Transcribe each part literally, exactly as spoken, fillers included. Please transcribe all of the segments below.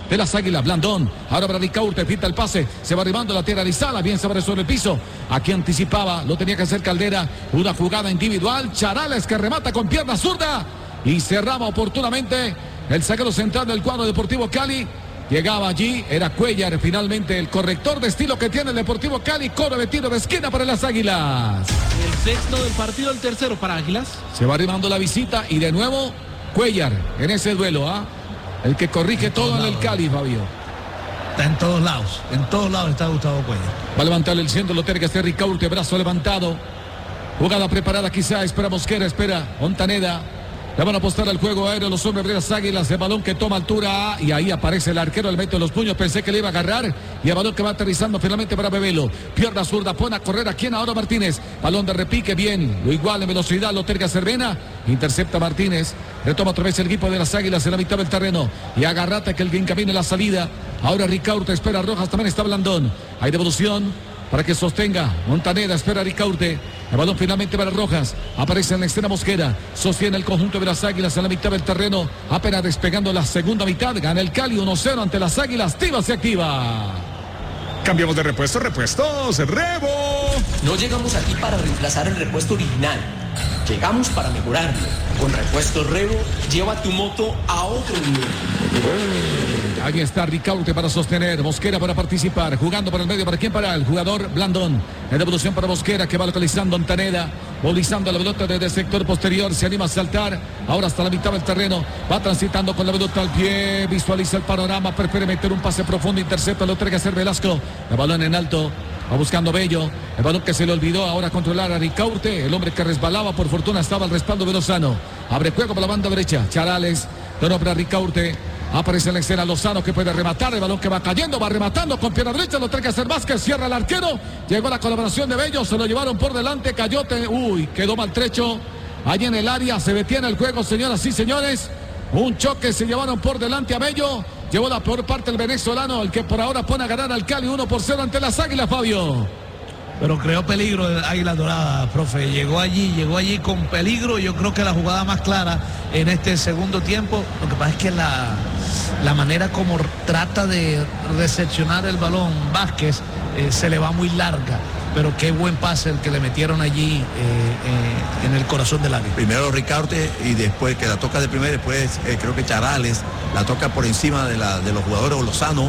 de las Águilas. Blandón, ahora para Ricaurte, pinta el pase, se va arribando la tierra de Sala, bien se va sobre el piso. Aquí anticipaba, lo tenía que hacer Caldera. Una jugada individual, Charales que remata con pierna zurda y cerraba oportunamente el zaguero central del cuadro Deportivo Cali. Llegaba allí, era Cuellar, finalmente el corrector de estilo que tiene el Deportivo Cali. Corre de tiro de esquina para las Águilas. El sexto del partido, el tercero para Águilas. Se va arribando la visita y de nuevo Cuellar en ese duelo, ¿ah? ¿eh? El que corrige todo en el Cali, Fabio. Está en todos lados, en todos lados está Gustavo Cuellar. Va a levantar el centro, lo tiene que hacer Ricaurte, brazo levantado. Jugada preparada quizá, espera Mosquera, espera Montaneda. Le van a apostar al juego aéreo los hombres de las Águilas. El balón que toma altura y ahí aparece el arquero, el mete los puños. Pensé que le iba a agarrar y el balón que va aterrizando finalmente para Bebelo. Pierna zurda, pone a correr aquí en ahora Martínez. Balón de repique, bien, lo igual en velocidad, lo terga Cervena. Intercepta Martínez. Retoma otra vez el equipo de las Águilas en la mitad del terreno. Y agarrate que el que encamine la salida. Ahora Ricaurte espera Rojas, también está Blandón. Hay devolución para que sostenga Montaneda, espera Ricaurte. El balón finalmente para Rojas. Aparece en la escena Mosquera. Sostiene el conjunto de las Águilas en la mitad del terreno. Apenas despegando la segunda mitad. Gana el Cali uno cero ante las Águilas. Tiva se activa. Cambiamos de repuesto, repuestos, Rebo. No llegamos aquí para reemplazar el repuesto original. Llegamos para mejorarlo. Con Repuestos Rebo, lleva tu moto a otro nivel. Ahí está Ricaurte para sostener, Mosquera para participar, jugando por el medio, ¿para quién? Para el jugador Blandón. En devolución para Mosquera, que va localizando Montaneda, movilizando la pelota desde el sector posterior, se anima a saltar, ahora hasta la mitad del terreno, va transitando con la pelota al pie, visualiza el panorama, prefiere meter un pase profundo, intercepta, lo tiene que hacer Velasco, el balón en alto. Va buscando Bello, el balón que se le olvidó ahora controlar a Ricaurte, el hombre que resbalaba, por fortuna estaba al respaldo de Lozano. Abre juego por la banda derecha, Charales, de nuevo para Ricaurte, aparece en la escena Lozano que puede rematar, el balón que va cayendo, va rematando con pierna derecha, lo tiene que hacer Vázquez, cierra el arquero, llegó la colaboración de Bello, se lo llevaron por delante, cayó, te... uy, quedó maltrecho, allí en el área, se detiene el juego, señoras y señores, un choque, se llevaron por delante a Bello. Llevó la peor parte el venezolano, el que por ahora pone a ganar al Cali uno por cero ante las Águilas, Fabio. Pero creó peligro el Águila Dorada, profe. Llegó allí, llegó allí con peligro. Yo creo que la jugada más clara en este segundo tiempo, lo que pasa es que la, la manera como trata de recepcionar el balón Vázquez eh, se le va muy larga. Pero qué buen pase el que le metieron allí eh, eh, en el corazón del área. Primero Ricaurte y después que la toca de primera, después eh, creo que Charales la toca por encima de, la, de los jugadores Lozano.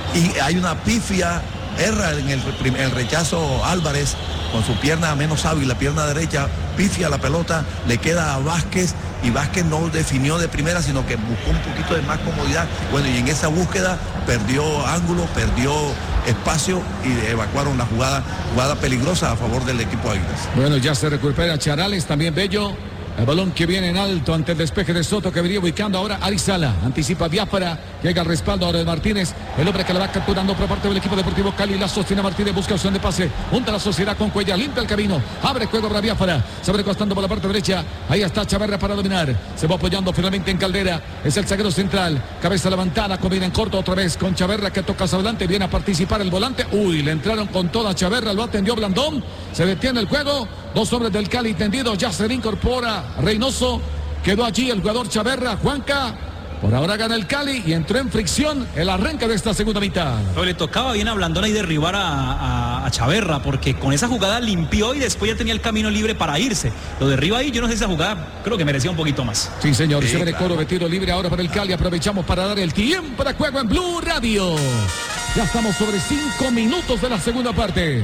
Y hay una pifia, erra en el, el rechazo Álvarez con su pierna menos hábil, la pierna derecha, pifia la pelota, le queda a Vázquez y Vázquez no definió de primera, sino que buscó un poquito de más comodidad. Bueno, y en esa búsqueda perdió ángulo, perdió espacio y evacuaron la jugada, jugada peligrosa a favor del equipo Águilas. Bueno, ya se recupera Charales, también Bello. El balón que viene en alto ante el despeje de Soto que venía ubicando ahora Arizala. Anticipa Biafara, llega al respaldo ahora de Martínez. El hombre que la va capturando por parte del equipo deportivo Cali. La sostiene Martínez, busca opción de pase. Junta la sociedad con Cuellar, limpia el camino. Abre juego para Biafara. Se abre costando por la parte derecha. Ahí está Chaverra para dominar. Se va apoyando finalmente en Caldera. Es el zaguero central. Cabeza levantada, combina en corto otra vez con Chaverra que toca hacia adelante. Viene a participar el volante. Uy, le entraron con toda Chaverra. Lo atendió Blandón. Se detiene el juego. Dos hombres del Cali tendidos. Ya se incorpora Reynoso. Quedó allí el jugador Chaverra. Juanca. Por ahora gana el Cali y entró en fricción el arranque de esta segunda mitad. Pero le tocaba bien a Blandón y derribar a, a, a Chaverra, porque con esa jugada limpió y después ya tenía el camino libre para irse. Lo derriba ahí, yo no sé si esa jugada creo que merecía un poquito más. Sí, señor, sí, se ve de claro. coro de tiro libre ahora para el Cali. Aprovechamos para dar el tiempo de juego en Blue Radio. Ya estamos sobre cinco minutos de la segunda parte.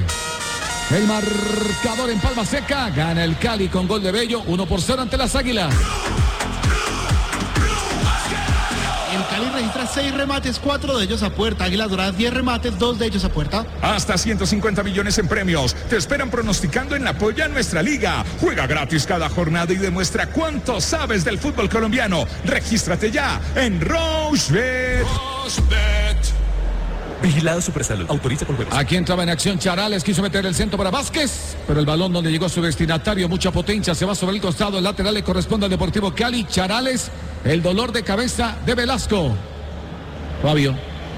El marcador en palma seca, gana el Cali con gol de Bello, uno por cero ante las Águilas. El Cali registra seis remates, cuatro de ellos a puerta. Águilas Doradas, diez remates, dos de ellos a puerta. Hasta ciento cincuenta millones en premios. Te esperan pronosticando en la Polla Nuestra Liga. Juega gratis cada jornada y demuestra cuánto sabes del fútbol colombiano. Regístrate ya en Rochebet. Vigilado Supersalud. Autoriza con juegos. Aquí entraba en acción Charales, quiso meter el centro para Vázquez, pero el balón donde llegó a su destinatario, mucha potencia, se va sobre el costado, el lateral le corresponde al Deportivo Cali. Charales, el dolor de cabeza de Velasco. Fabio.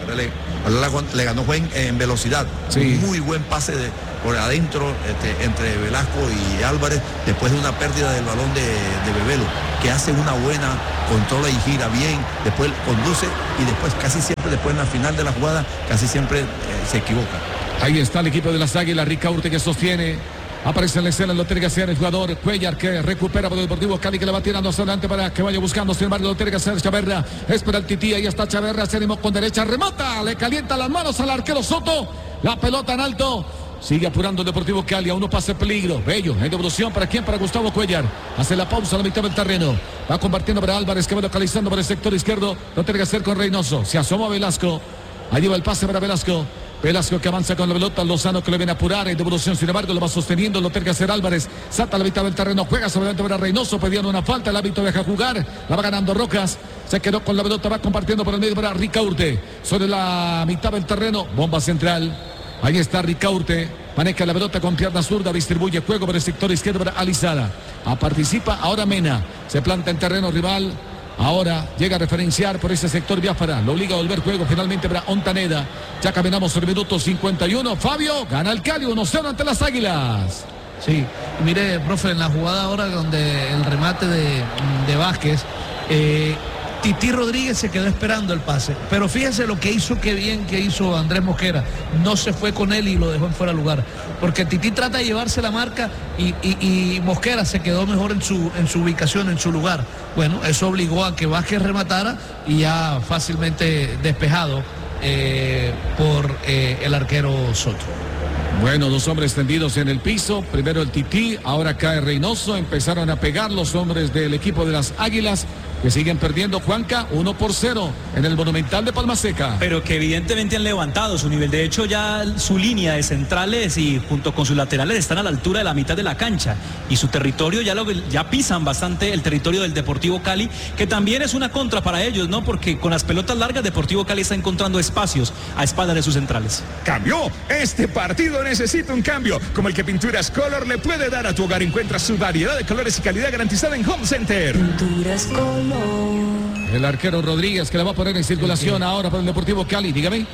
Le, le ganó fue en, en velocidad. Sí. Muy buen pase de, por adentro este, entre Velasco y Álvarez, después de una pérdida del balón de, de Bebelo, que hace una buena, controla y gira bien, después conduce y después casi siempre, después en la final de la jugada, casi siempre eh, se equivoca. Ahí está el equipo de las Águilas, Ricaurte que sostiene. Aparece en la escena, lo tiene que hacer el jugador Cuellar, que recupera por el Deportivo Cali, que le va tirando hacia adelante para que vaya buscando. Sin embargo, lo tiene que hacer Chaverra. Espera el Tití, ahí está Chaverra, se animó con derecha, remata, le calienta las manos al arquero Soto. La pelota en alto. Sigue apurando el Deportivo Cali, a uno pase peligro. Bello, en devolución, ¿para quién? Para Gustavo Cuellar. Hace la pausa a la mitad del terreno. Va compartiendo para Álvarez, que va localizando para el sector izquierdo. Lo tiene que hacer con Reynoso. Se asoma Velasco. Ahí va el pase para Velasco. Velasco que avanza con la pelota, Lozano que le viene a apurar en devolución, sin embargo lo va sosteniendo, lo tiene que hacer Álvarez, salta a la mitad del terreno, juega sobre el para Reynoso, pedían una falta, el árbitro deja jugar, la va ganando Rocas, se quedó con la pelota, va compartiendo por el medio para Ricaurte, sobre la mitad del terreno, bomba central, ahí está Ricaurte, maneja la pelota con pierna zurda, distribuye juego por el sector izquierdo para Alizada, a participa ahora Mena, se planta en terreno rival. Ahora llega a referenciar por ese sector Biafara. Lo obliga a volver juego finalmente para Ontaneda. Ya caminamos el minuto cincuenta y uno. Fabio, gana el Cali uno cero ante las Águilas. Sí, mire, profe, en la jugada ahora donde el remate de, de Vázquez, eh, Tití Rodríguez se quedó esperando el pase. Pero fíjense lo que hizo, qué bien que hizo Andrés Mosquera. No se fue con él y lo dejó en fuera de lugar. Porque Tití trata de llevarse la marca y, y, y Mosquera se quedó mejor en su, en su ubicación, en su lugar. Bueno, eso obligó a que Vázquez rematara y ya fácilmente despejado eh, por eh, el arquero Soto. Bueno, dos hombres tendidos en el piso. Primero el Tití, ahora cae Reynoso. Empezaron a pegar los hombres del equipo de las Águilas, que siguen perdiendo, Juanca, uno por cero en el Monumental de Palma Seca. Pero que evidentemente han levantado su nivel. De hecho, ya su línea de centrales y junto con sus laterales están a la altura de la mitad de la cancha. Y su territorio ya, lo, ya pisan bastante el territorio del Deportivo Cali, que también es una contra para ellos, ¿no? Porque con las pelotas largas, Deportivo Cali está encontrando espacios a espaldas de sus centrales. Cambió. Este partido necesita un cambio, como el que Pinturas Color le puede dar a tu hogar. Encuentra su variedad de colores y calidad garantizada en Home Center. Pinturas Color. El arquero Rodríguez, que la va a poner en circulación ahora para el Deportivo Cali, dígame.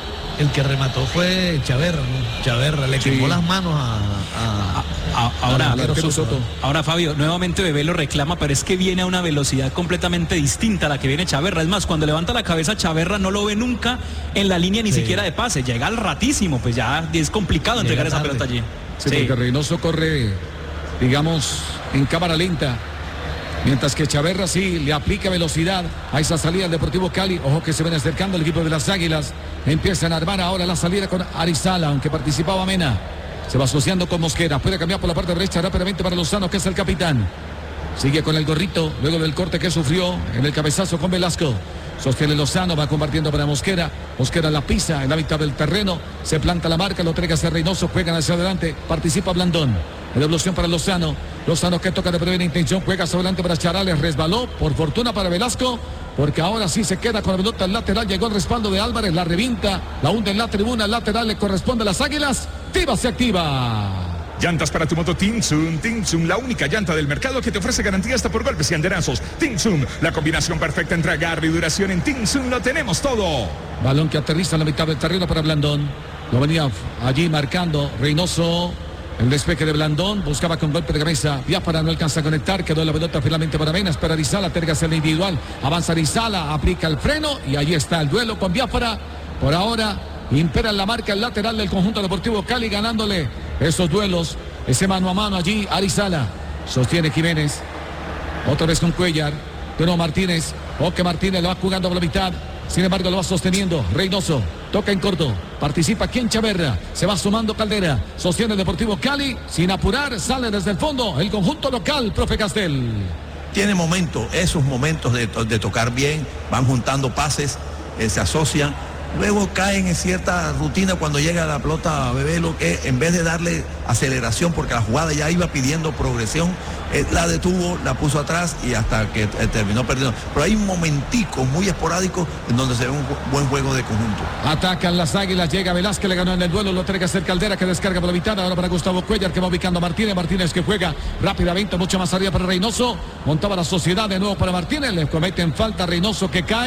El que remató fue Chaverra, ¿no? Chaverra le quemó sí. las manos a, a, a, a ahora, a Soto. Soto. Ahora Fabio, nuevamente Bebé lo reclama, pero es que viene a una velocidad completamente distinta a la que viene Chaverra. Es más, cuando levanta la cabeza Chaverra no lo ve nunca en la línea ni sí. siquiera de pase, llega al ratísimo, pues ya es complicado llega entregar tarde. esa pelota allí. Sí, sí, porque Reynoso corre, digamos, en cámara lenta. Mientras que Chaverra sí le aplica velocidad a esa salida del Deportivo Cali. Ojo que se ven acercando el equipo de las Águilas. Empiezan a armar ahora la salida con Arizala, aunque participaba Mena. Se va asociando con Mosquera. Puede cambiar por la parte derecha rápidamente para Lozano, que es el capitán. Sigue con el gorrito, luego del corte que sufrió en el cabezazo con Velasco. Sostiene Lozano, va compartiendo para Mosquera. Mosquera la pisa en la mitad del terreno. Se planta la marca, lo entrega hacia Reynoso. Juegan hacia adelante, participa Blandón. En devolución para Lozano. Lozano que toca de primera intención, juega hacia adelante para Charales. Resbaló, por fortuna para Velasco, porque ahora sí se queda con la pelota al lateral. Llegó el respaldo de Álvarez, la revienta, la hunde en la tribuna. El lateral le corresponde a las Águilas. Tiva se activa. Llantas para tu moto Tinsun, Tinsun, la única llanta del mercado que te ofrece garantía hasta por golpes y anderazos. Tinsun, la combinación perfecta entre agarre y duración. En Tinsun lo tenemos todo. Balón que aterriza en la mitad del terreno para Blandón. Lo venía allí marcando Reynoso. El despeje de Blandón, buscaba con golpe de cabeza. Biafara no alcanza a conectar, quedó la pelota finalmente para Mena. Espera Arizala, terga hacia el individual. Avanza Arizala, aplica el freno y ahí está el duelo con Biafara. Por ahora impera la marca el lateral del conjunto Deportivo Cali, ganándole esos duelos. Ese mano a mano allí, Arizala. Sostiene Jiménez. Otra vez con Cuellar. Pero Martínez. Oque Martínez lo va jugando por la mitad. Sin embargo, lo va sosteniendo Reynoso. Toca en corto. Participa aquí en Chaverra. Se va sumando Caldera. Sostiene el Deportivo Cali. Sin apurar, sale desde el fondo el conjunto local, profe Castel. Tiene momentos, esos momentos de, de tocar bien. Van juntando pases, eh, se asocian. Luego caen en cierta rutina cuando llega la pelota a Bebelo, que en vez de darle aceleración, porque la jugada ya iba pidiendo progresión, eh, la detuvo, la puso atrás y hasta que eh, terminó perdiendo. Pero hay un momentico muy esporádico en donde se ve un buen juego de conjunto. Atacan las Águilas, llega Velázquez, le ganó en el duelo, lo tiene que hacer Caldera, que descarga por la mitad, ahora para Gustavo Cuellar, que va ubicando a Martínez, Martínez que juega rápidamente, mucho más arriba para Reynoso, montaba la sociedad de nuevo para Martínez, le cometen falta a Reynoso, que cae.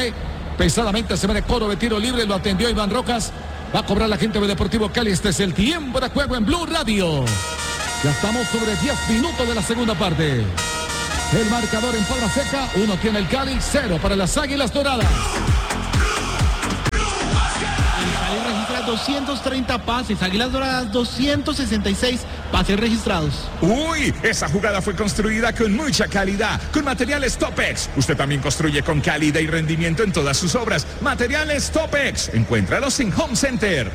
pesadamente, se viene coro de tiro libre, lo atendió Iván Rocas. Va a cobrar la gente del Deportivo Cali. Este es el tiempo de juego en Blue Radio. Ya estamos sobre diez minutos de la segunda parte. El marcador en palma seca, uno tiene el Cali, cero para las Águilas Doradas. El Cali registra doscientos treinta pases, Águilas Doradas doscientos sesenta y seis pases registrados. Uy, esa jugada fue construida con mucha calidad, con materiales Topex. Usted también construye con calidad y rendimiento en todas sus obras. Materiales Topex, encuéntralos en Home Center.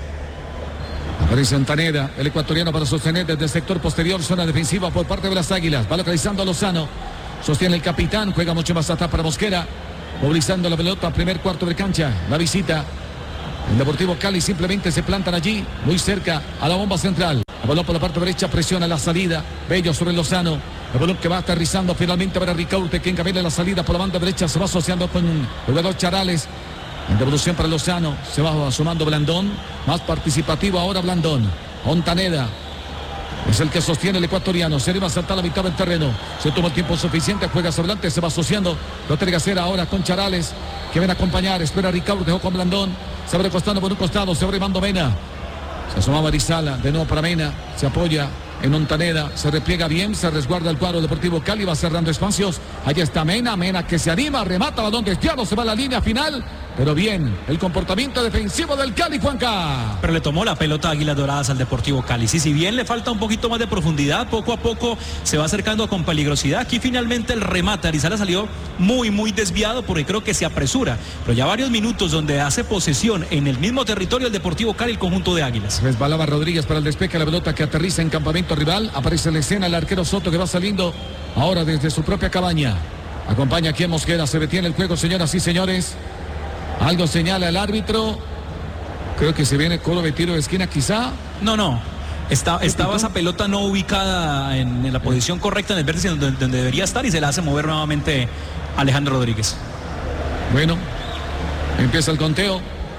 Aparece Antaneda, el ecuatoriano para sostener desde el sector posterior, zona defensiva por parte de las Águilas. Va localizando a Lozano, sostiene el capitán, juega mucho más atrás para Mosquera, movilizando la pelota, primer cuarto de cancha, la visita. El Deportivo Cali simplemente se plantan allí, muy cerca a la bomba central. El balón por la parte derecha, presiona la salida. Bello sobre Lozano. El balón que va aterrizando finalmente para Ricaurte, que encamina la salida por la banda derecha. Se va asociando con el jugador Charales. En devolución para Lozano. Se va sumando Blandón. Más participativo ahora Blandón. Ontaneda es el que sostiene el ecuatoriano. Se arriba a saltar la mitad del terreno. Se toma el tiempo suficiente. Juega sobre adelante. Se va asociando. Lo tiene que hacer ahora con Charales, que viene a acompañar. Espera a Ricaurte. Dejó con Blandón. Se abre costando por un costado. Se abre Mando Mena. Se asomaba Arizala. De nuevo para Mena. Se apoya en Ontaneda. Se repliega bien. Se resguarda el cuadro Deportivo Cali. Va cerrando espacios. Allí está Mena. Mena que se anima. Remata. Balón desviado. Se va a la línea final. Pero bien, el comportamiento defensivo del Cali, Juanca. Pero le tomó la pelota a Águilas Doradas al Deportivo Cali. Sí, si bien le falta un poquito más de profundidad, poco a poco se va acercando con peligrosidad. Aquí finalmente el remate. Arizala salió muy, muy desviado porque creo que se apresura. Pero ya varios minutos donde hace posesión en el mismo territorio el Deportivo Cali, el conjunto de Águilas. Resbalaba Rodríguez para el despeje, la pelota que aterriza en campamento rival. Aparece en la escena el arquero Soto, que va saliendo ahora desde su propia cabaña. Acompaña aquí a Mosquera. Se detiene el juego, señoras y señores. Algo señala el árbitro. Creo que se viene coro de tiro de esquina quizá. No, no. Está, estaba esa pelota no ubicada en, en la posición correcta en el vértice donde, donde debería estar y se la hace mover nuevamente Alejandro Rodríguez. Bueno, empieza el conteo.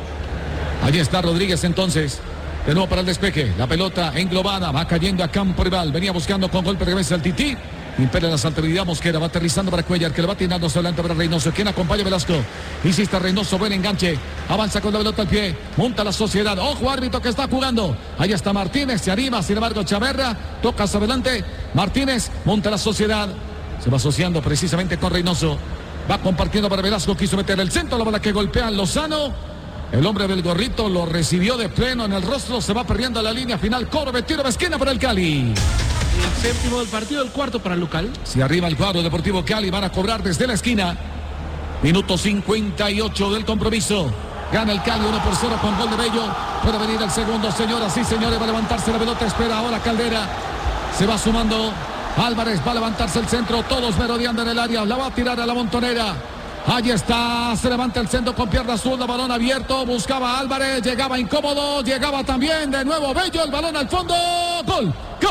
Allí está Rodríguez entonces. De nuevo para el despeje. La pelota englobada. Va cayendo a campo rival. Venía buscando con golpe de cabeza el Tití. Impera la saltabilidad Mosquera, va aterrizando para Cuellar, que le va tirando hacia adelante para Reynoso. ¿Quién acompaña a Velasco? Insiste Reynoso, buen enganche. Avanza con la pelota al pie. Monta la sociedad. Ojo, árbitro que está jugando. Ahí está Martínez, se anima. Sin embargo, Chaverra toca hacia adelante. Martínez monta la sociedad. Se va asociando precisamente con Reynoso. Va compartiendo para Velasco. Quiso meter el centro. La bola que golpea a Lozano. El hombre del gorrito lo recibió de pleno en el rostro. Se va perdiendo la línea final. Coro de tiro de esquina para el Cali. El séptimo del partido, el cuarto para el local. Si arriba el cuadro Deportivo Cali, van a cobrar desde la esquina. Minuto cincuenta y ocho del compromiso. Gana el Cali uno por cero con gol de Bello. Puede venir el segundo, señoras y señores. Va a levantarse la pelota. Espera ahora Caldera. Se va sumando Álvarez. Va a levantarse el centro. Todos merodeando en el área. La va a tirar a la montonera. Allí está. Se levanta el centro con pierna azul. El balón abierto. Buscaba Álvarez. Llegaba incómodo. Llegaba también de nuevo Bello. El balón al fondo. Gol. Gol.